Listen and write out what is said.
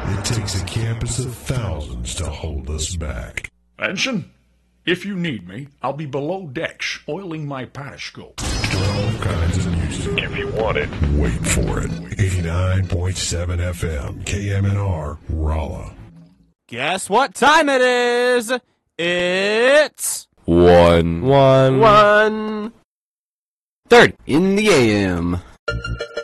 It takes a campus of thousands to hold us back. Ensign, if you need me, I'll be below decks, oiling my periscope. All kinds of music. If you want it. Wait for it. 89.7 FM, KMNR, Rolla. Guess what time it is? It's 1:30 1:30 in the AM.